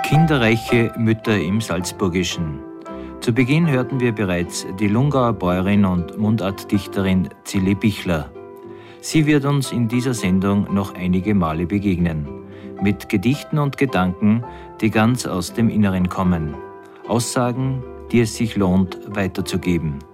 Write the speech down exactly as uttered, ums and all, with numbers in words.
Kinderreiche Mütter im Salzburgischen. Zu Beginn hörten wir bereits die Lungauer Bäuerin und Mundartdichterin Zilli Bichler. Sie wird uns in dieser Sendung noch einige Male begegnen. Mit Gedichten und Gedanken, die ganz aus dem Inneren kommen. Aussagen, die es sich lohnt, weiterzugeben.